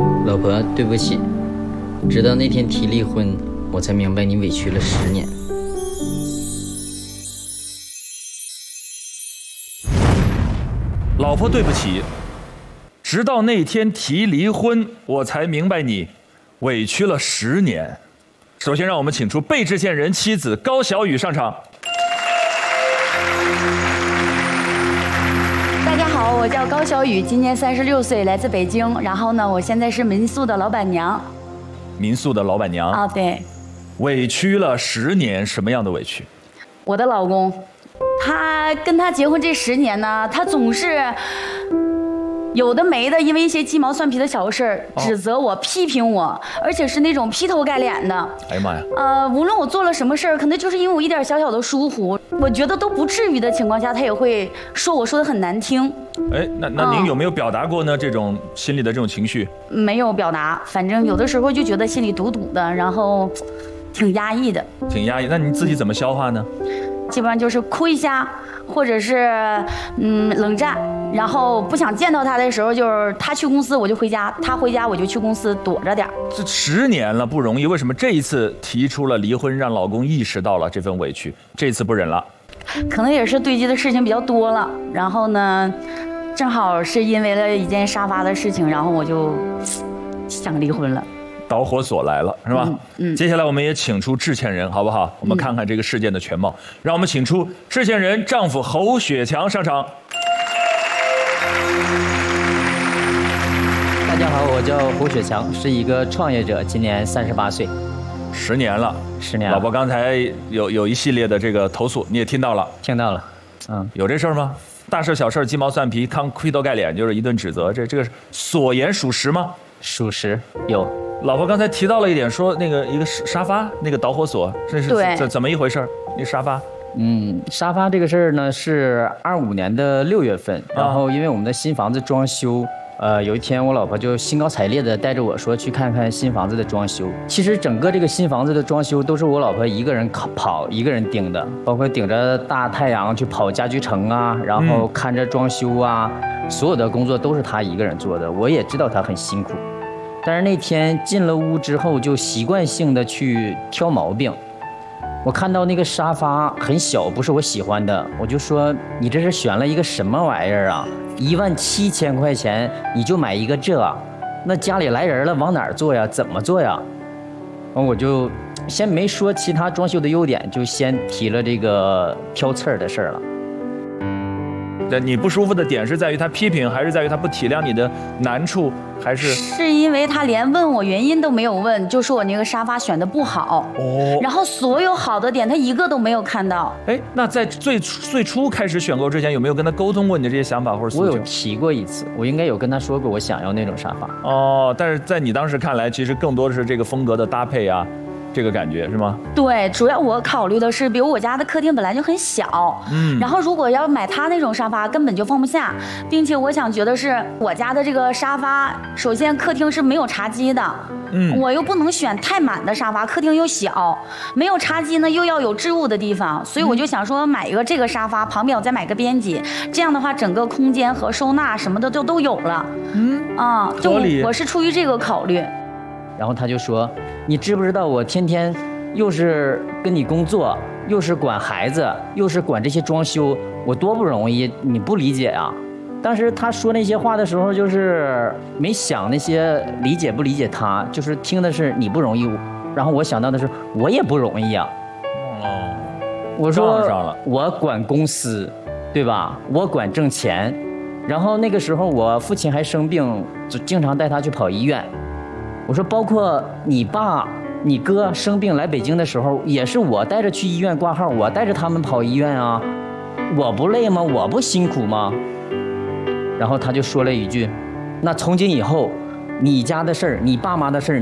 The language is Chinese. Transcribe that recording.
老婆，对不起，直到那天提离婚，我才明白你委屈了10年。 老婆，对不起，直到那天提离婚，我才明白你委屈了10年。首先，让我们请出被制线人妻子高小雨上场。 大家好，我叫高小雨，今年36岁，来自北京。然后呢，我现在是民宿的老板娘。 民宿的老板娘啊，对。 委屈了10年，什么样的委屈？ 我的老公，他跟他结婚这10年呢，他总是有的没的，因为一些鸡毛蒜皮的小事儿指责我、批评我，而且是那种劈头盖脸的。 哎呀妈呀！ 无论我做了什么事儿，可能就是因为我一点小小的疏忽，我觉得都不至于的情况下，他也会说我说的很难听。 哎，那您有没有表达过呢？这种心里的这种情绪？ 没有表达，反正有的时候就觉得心里堵堵的，然后挺压抑的。挺压抑， 那你自己怎么消化呢？ 基本上就是哭一下，或者是冷战，然后不想见到他的时候，就是他去公司我就回家，他回家我就去公司躲着点。 这10年了不容易，为什么这一次提出了离婚，让老公意识到了这份委屈，这次不忍了？ 可能也是堆积的事情比较多了，然后呢，正好是因为了一件沙发的事情，然后我就想离婚了。 导火索来了，是吧？接下来我们也请出制线人，好不好？我们看看这个事件的全貌。让我们请出制线人丈夫侯雪强上场。 大家好，我叫侯雪强，是一个创业者，今年38岁。 10年了 ，10年了。 老婆刚才有一系列的这个投诉，你也听到了？ 听到了。 有这事儿吗？大事小事鸡毛蒜皮，劈头盖脸就是一顿指责，这个所言属实吗？ 属实，有。 老婆刚才提到了一点，说那个一个沙发，那个导火索，这是怎么一回事？那沙发？ 沙发这个事儿呢，是25年的6月份，然后因为我们的新房子装修，有一天我老婆就兴高采烈的带着我说去看看新房子的装修。其实整个这个新房子的装修都是我老婆一个人跑，一个人盯的，包括顶着大太阳去跑家具城啊，然后看着装修啊，所有的工作都是她一个人做的。我也知道她很辛苦。但是那天进了屋之后，就习惯性的去挑毛病。我看到那个沙发很小，不是我喜欢的，我就说你这是选了一个什么玩意儿啊？17000块钱你就买一个这，那家里来人了往哪儿坐呀？怎么坐呀？我就先没说其他装修的优点，就先提了这个挑刺儿的事儿了。 你不舒服的点是在于他批评，还是在于他不体谅你的难处，还是？ 是因为他连问我原因都没有问，就说我那个沙发选的不好。然后所有好的点他一个都没有看到。 那在最初开始选购之前，有没有跟他沟通过你的这些想法或者诉求？ 我有提过一次，我应该有跟他说过我想要那种沙发。 但是在你当时看来，其实更多的是这个风格的搭配啊。这个感觉是吗？ 对，主要我考虑的是，比如我家的客厅本来就很小，然后如果要买他那种沙发，根本就放不下，并且我想觉得是我家的这个沙发，首先客厅是没有茶几的，我又不能选太满的沙发，客厅又小，没有茶几呢，又要有置物的地方，所以我就想说买一个这个沙发，旁边我再买个边几，这样的话整个空间和收纳什么的都有了，就我是出于这个考虑。 然后他就说，你知不知道我天天又是跟你工作，又是管孩子，又是管这些装修，我多不容易，你不理解啊？当时他说那些话的时候，就是没想那些理解不理解他，就是听的是你不容易，然后我想到的是我也不容易啊。我说我管公司，对吧？我管挣钱，然后那个时候我父亲还生病，就经常带他去跑医院。我说包括你爸你哥生病来北京的时候，也是我带着去医院挂号，我带着他们跑医院啊，我不累吗？我不辛苦吗？然后他就说了一句，那从今以后你家的事儿，你爸妈的事儿